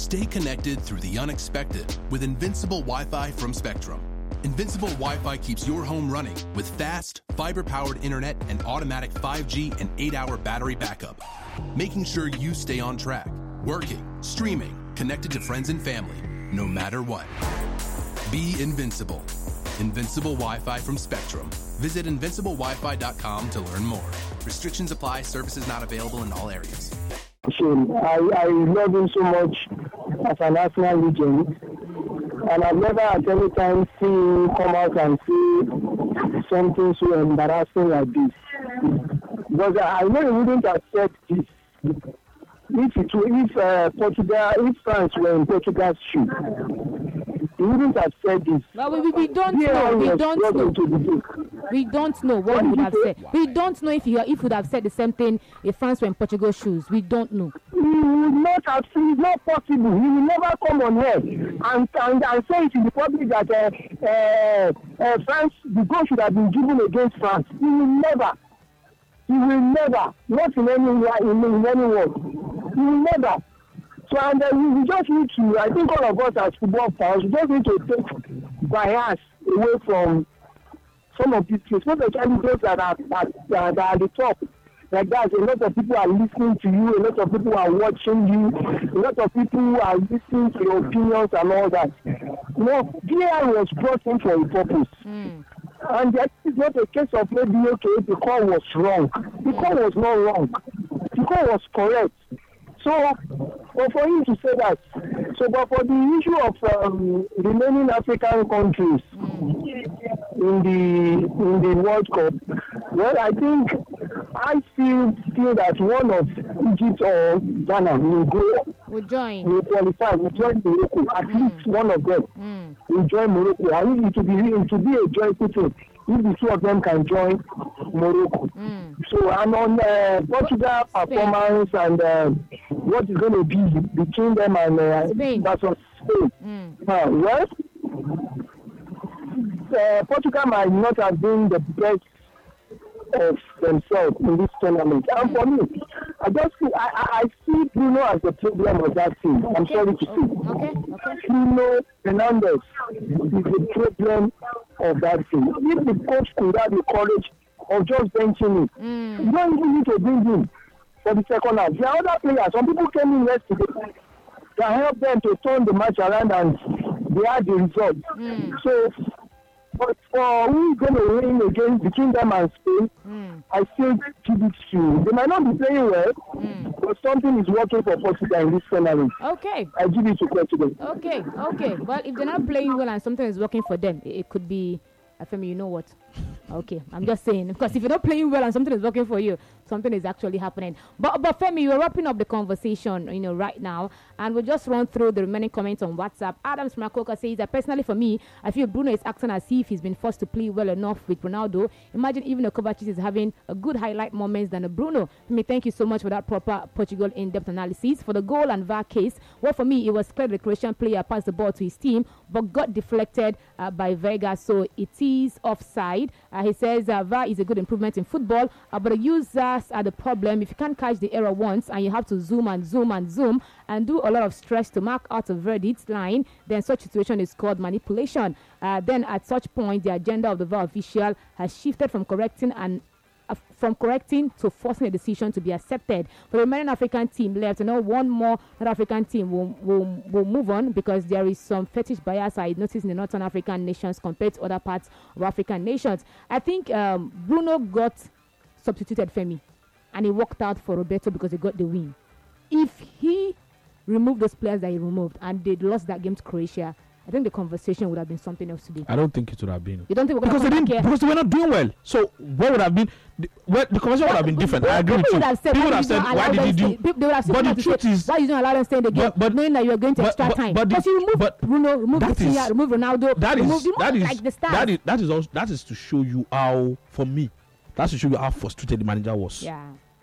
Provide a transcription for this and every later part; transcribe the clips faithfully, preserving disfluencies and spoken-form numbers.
Stay connected through the unexpected with Invincible Wi-Fi from Spectrum. Invincible Wi-Fi keeps your home running with fast, fiber-powered internet and automatic five G and eight hour battery backup, making sure you stay on track, working, streaming, connected to friends and family, no matter what. Be invincible. Invincible Wi-Fi from Spectrum. Visit invincible wi fi dot com to learn more. Restrictions apply. Services not available in all areas. I, I love him so much as an Arsenal legend, and I've never at any time seen him come out and say something so embarrassing like this. Because I know he wouldn't have said this if it were, if uh, Portugal, if France were in Portugal's shoe. He wouldn't have said this. Well, we, we don't Here know. We was don't struggling know. to the book. We don't know what he would have said. We don't know if he if would have said the same thing if France were in Portugal's shoes. We don't know. He would not have seen. It's not possible. He will never come on here and and, and say it in the public that uh, uh, uh, France, the goal should have been given against France. He will never. He will never. Not in any way, in, in any word. He will never. So and uh, we, we just need to. I think all of us as football fans, we just need to take bias away from some of these things, especially those that are, that, that are at the top. Like that, a lot of people are listening to you, a lot of people are watching you, a lot of people are listening to your opinions and all that. No, V A R was brought in for a purpose. Mm. And that is not a case of maybe, okay, the call was wrong. The call was not wrong. The call was correct. So, but for him to say that, so but for the issue of um, remaining African countries in the in the World Cup, well, I think I feel feel that one of Egypt or Ghana will go, will join, will qualify, will join Morocco. At mm. least one of them mm. will join Morocco. I think it will be it will be a joyful thing if the two of them can join Morocco. Mm. So, and on uh, Portugal performance and uh, what is going to be between them and uh, Spain. That's on Spain. Mm. Uh, well, uh, Portugal might not have been the best of themselves in this tournament. And for me, I just see, I, I, I see Bruno as the problem of that team. I'm okay. sorry to say. Okay. Okay. Bruno Fernandes is the problem of that team. If the coach could have the courage of just benching him, mm. you don't even need to bring him for the second half. There are other players. Some people came in yesterday that helped them to turn the match around and they had the result. Mm. So, but for who is going to win against between them and Spain, mm. I still give it to you. They might not be playing well, mm. but something is working for Portugal in this tournament. Okay. I give it to Portugal. Okay, okay. Well, if they're not playing well and something is working for them, it, it could be, Femi, you know what? Okay, I'm just saying, because if you're not playing well and something is working for you, something is actually happening. But, but Femi, we're wrapping up the conversation, you know, right now, and we'll just run through the remaining comments on WhatsApp. Adams Makoka says that personally for me, I feel Bruno is acting as if he's been forced to play well enough with Ronaldo. Imagine even a Kovacic is having a good highlight moments than a Bruno. Femi, thank you so much for that proper Portugal in-depth analysis. For the goal and V A R case, well, for me, it was clear the Croatian player passed the ball to his team, but got deflected uh, by Vega, so it is offside. Uh, he says uh, V A R is a good improvement in football, uh, but the users are the problem. If you can't catch the error once and you have to zoom and zoom and zoom and do a lot of stress to mark out a verdict line, then such situation is called manipulation. Uh, then at such point, the agenda of the V A R official has shifted from correcting and uh, from correcting to forcing a decision to be accepted. For the remaining African team left, you know, one more North African team will, will, will move on because there is some fetish bias I noticed in the Northern African nations compared to other parts of African nations. I think um, Bruno got substituted Femi and he walked out for Roberto because he got the win. If he removed those players that he removed and they lost that game to Croatia, I think the conversation would have been something else today. I don't think it would have been. You don't think because they didn't here? Because they were not doing well. So what would have been? The, well, the conversation would have been different. I agree with you. People would have said, "Why did you do?" They would have said, but the truth say, is, why you don't allow them stay in the game? But, but knowing that you are going to but, extra but, time. But because you remove but Bruno, remove Vitinha, remove Ronaldo, that is remove, remove that is like the stars. that is that is also that is to show you how, for me, that's to show you how frustrated the manager was. Yeah.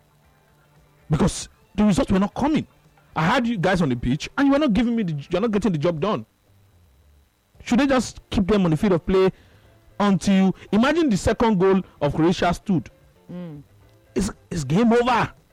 Because the results were not coming. I had you guys on the pitch, and you were not giving me the. You're not getting the job done. Should they just keep them on the field of play until imagine the second goal of Croatia stood? Mm. It's, it's game over.